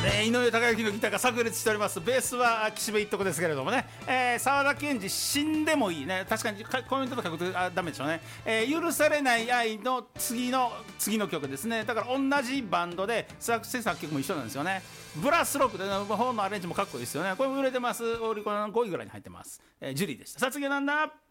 井上貴之のギターが炸裂しております。ベースは岸辺一徳ですけれどもね、沢田研二死んでもいいね、確かにコメントと書くとダメでしょうね、許されない愛の次の曲ですね。だから同じバンドで作詞作曲も一緒なんですよね。ブラスロックで本のアレンジもかっこいいですよね。これも売れてます。オリコンの5位ぐらいに入ってます。ジュリーでした。さあ次はなんだ。